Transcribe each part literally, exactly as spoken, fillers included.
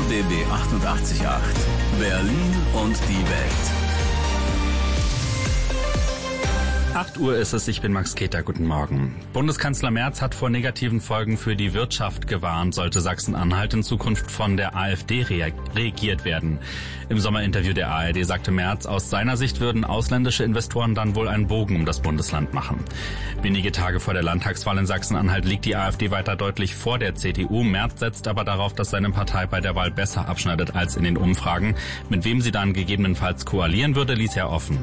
B B achtundachtzig Komma acht. Berlin und die Welt. acht Uhr ist es, ich bin Max Keter, guten Morgen. Bundeskanzler Merz hat vor negativen Folgen für die Wirtschaft gewarnt, sollte Sachsen-Anhalt in Zukunft von der AfD regiert werden. Im Sommerinterview der A R D sagte Merz, aus seiner Sicht würden ausländische Investoren dann wohl einen Bogen um das Bundesland machen. Wenige Tage vor der Landtagswahl in Sachsen-Anhalt liegt die AfD weiter deutlich vor der C D U. Merz setzt aber darauf, dass seine Partei bei der Wahl besser abschneidet als in den Umfragen. Mit wem sie dann gegebenenfalls koalieren würde, ließ er offen.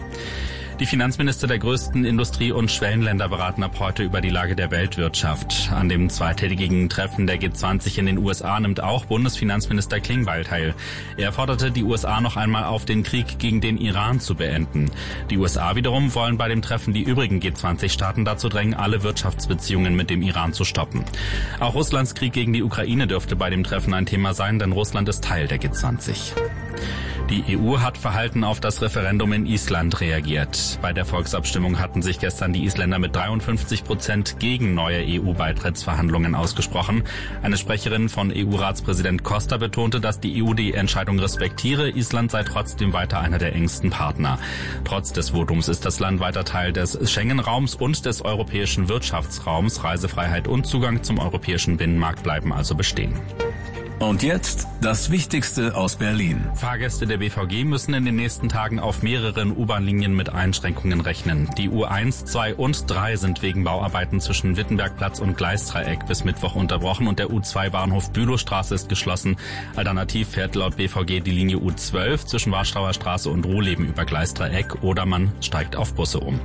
Die Finanzminister der größten Industrie- und Schwellenländer beraten ab heute über die Lage der Weltwirtschaft. An dem zweitägigen Treffen der G zwanzig in den U S A nimmt auch Bundesfinanzminister Klingbeil teil. Er forderte die U S A noch einmal auf, den Krieg gegen den Iran zu beenden. Die U S A wiederum wollen bei dem Treffen die übrigen G zwanzig Staaten dazu drängen, alle Wirtschaftsbeziehungen mit dem Iran zu stoppen. Auch Russlands Krieg gegen die Ukraine dürfte bei dem Treffen ein Thema sein, denn Russland ist Teil der G zwanzig. Die E U hat verhalten auf das Referendum in Island reagiert. Bei der Volksabstimmung hatten sich gestern die Isländer mit dreiundfünfzig Prozent gegen neue E U-Beitrittsverhandlungen ausgesprochen. Eine Sprecherin von E U-Ratspräsident Costa betonte, dass die E U die Entscheidung respektiere. Island sei trotzdem weiter einer der engsten Partner. Trotz des Votums ist das Land weiter Teil des Schengen-Raums und des europäischen Wirtschaftsraums. Reisefreiheit und Zugang zum europäischen Binnenmarkt bleiben also bestehen. Und jetzt das Wichtigste aus Berlin. Fahrgäste der B V G müssen in den nächsten Tagen auf mehreren U-Bahn-Linien mit Einschränkungen rechnen. Die U eins, zwei und drei sind wegen Bauarbeiten zwischen Wittenbergplatz und Gleisdreieck bis Mittwoch unterbrochen und der U zwei Bahnhof Bülowstraße ist geschlossen. Alternativ fährt laut B V G die Linie U zwölf zwischen Warschauer Straße und Ruhleben über Gleisdreieck oder man steigt auf Busse um.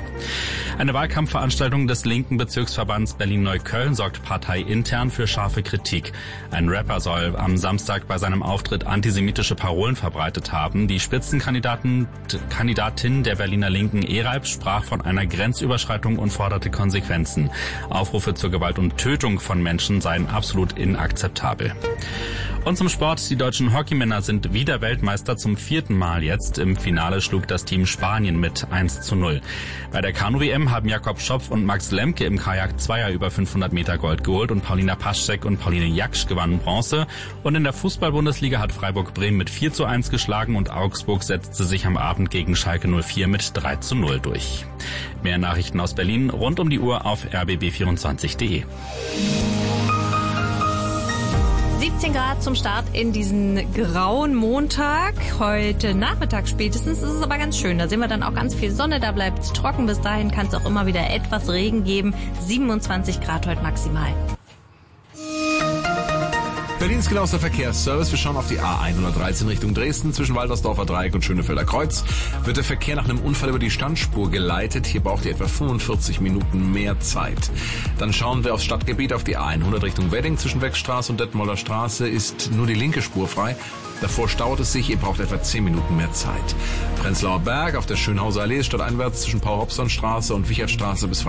Eine Wahlkampfveranstaltung des linken Bezirksverbands Berlin-Neukölln sorgt parteiintern für scharfe Kritik. Ein Rapper soll am Samstag bei seinem Auftritt antisemitische Parolen verbreitet haben. Die Spitzenkandidatin Kandidatin der Berliner Linken, Eralb, sprach von einer Grenzüberschreitung und forderte Konsequenzen. Aufrufe zur Gewalt und Tötung von Menschen seien absolut inakzeptabel. Und zum Sport. Die deutschen Hockeymänner sind wieder Weltmeister, zum vierten Mal jetzt. Im Finale schlug das Team Spanien mit eins zu null. Bei der Kanu-W M haben Jakob Schopf und Max Lemke im Kajak Zweier über fünfhundert Meter Gold geholt und Paulina Paschek und Pauline Jaksch gewannen Bronze. Und in der Fußball-Bundesliga hat Freiburg Bremen mit vier zu eins geschlagen und Augsburg setzte sich am Abend gegen Schalke null vier mit drei zu null durch. Mehr Nachrichten aus Berlin rund um die Uhr auf r b b vierundzwanzig punkt d e. siebzehn Grad zum Start in diesen grauen Montag. Heute Nachmittag spätestens ist es aber ganz schön. Da sehen wir dann auch ganz viel Sonne, da bleibt es trocken. Bis dahin kann es auch immer wieder etwas Regen geben. siebenundzwanzig Grad heute maximal. Berlins genauester Verkehrsservice. Wir schauen auf die A hundertdreizehn Richtung Dresden. Zwischen Waltersdorfer Dreieck und Schönefelder Kreuz wird der Verkehr nach einem Unfall über die Standspur geleitet. Hier braucht ihr etwa fünfundvierzig Minuten mehr Zeit. Dann schauen wir aufs Stadtgebiet auf die A hundert Richtung Wedding. Zwischen Weckstraße und Detmolder Straße ist nur die linke Spur frei. Davor staut es sich, ihr braucht etwa zehn Minuten mehr Zeit. Prenzlauer Berg auf der Schönhauser Allee, stadteinwärts zwischen Paul-Hobson-Straße und Wichertstraße bis